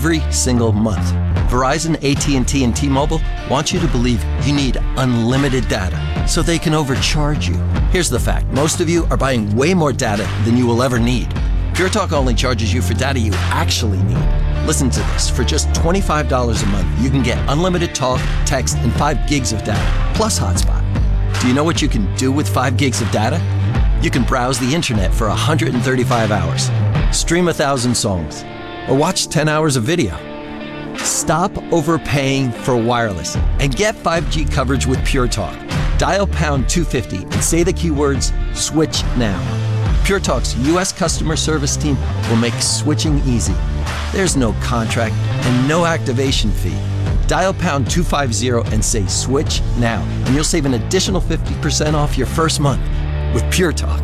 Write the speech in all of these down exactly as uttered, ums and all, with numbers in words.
every single month. Verizon, A T and T, and T-Mobile want you to believe you need unlimited data so they can overcharge you. Here's the fact. Most of you are buying way more data than you will ever need. Pure Talk only charges you for data you actually need. Listen to this. For just twenty-five dollars a month, you can get unlimited talk, text, and five gigs of data, plus hotspot. Do you know what you can do with five gigs of data? You can browse the internet for one hundred thirty-five hours, stream one thousand songs, or watch ten hours of video. Stop overpaying for wireless and get five G coverage with Pure Talk. Dial pound two fifty and say the keywords switch now. Pure Talk's U S customer service team will make switching easy. There's no contract and no activation fee. Dial pound two fifty and say switch now, and you'll save an additional fifty percent off your first month with Pure Talk.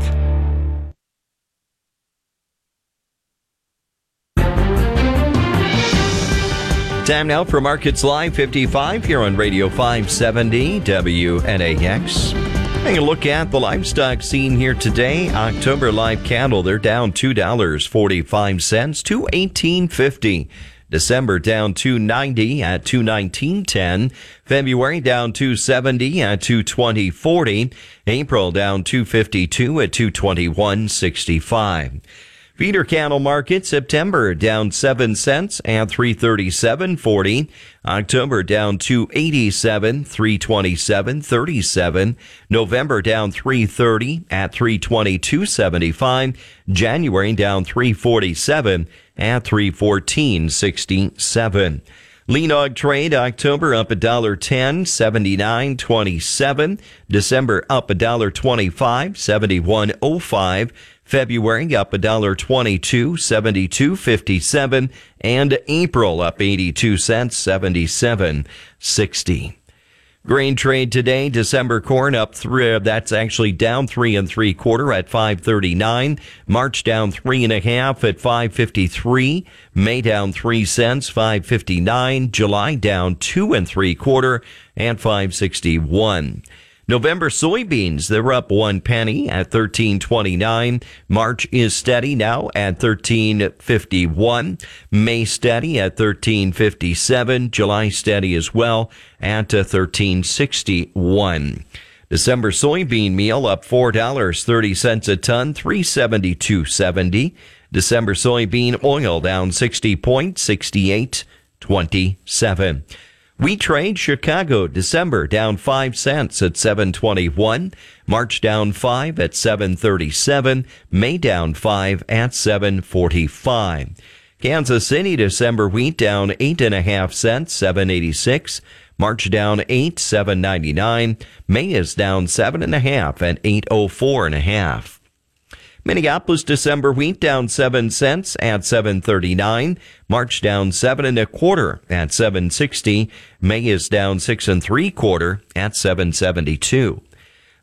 Time now for Markets Live fifty-five here on Radio five seventy W N A X. Taking a look at the livestock scene here today. October live cattle, they're down two dollars and forty-five cents, two eighteen fifty. December down two ninety at two nineteen ten. February down two seventy at two twenty forty. April down two fifty-two at two twenty-one sixty-five. Feeder cattle market, September down seven cents at three thirty-seven forty. October down two eighty-seven, three twenty-seven thirty-seven. November down three thirty at three twenty-two seventy-five. January down three forty-seven at three fourteen sixty-seven. Lean hog trade, October up a dollar ten, seventy-nine twenty-seven. December up a dollar twenty-five, seventy-one oh five. February up a dollar twenty-two, seventy-two fifty-seven, and April up eighty-two cents, seventy-seven sixty. Grain trade today, December corn up three, that's actually down three and three quarter at five thirty-nine. March down three and a half at five fifty-three. May down three cents, five fifty-nine. July down two and three quarter at five sixty-one. November soybeans, they're up one penny at thirteen twenty-nine. March is steady now at thirteen fifty-one. May steady at thirteen fifty-seven. July steady as well at thirteen sixty-one. December soybean meal up four dollars and thirty cents a ton, three seventy-two seventy. December soybean oil down sixty points, sixty-eight twenty-seven. Wheat trade, Chicago, December down five cents at seven twenty-one. March down five at seven thirty-seven. May down five at seven forty-five. Kansas City, December wheat down eight and a half cents, seven eighty-six. March down eight, seven ninety-nine. May is down seven and a half at eight oh four and a half. Minneapolis December wheat down seven cents at seven thirty-nine. March down seven and a quarter at seven sixty. May is down six and three quarter at seven seventy-two.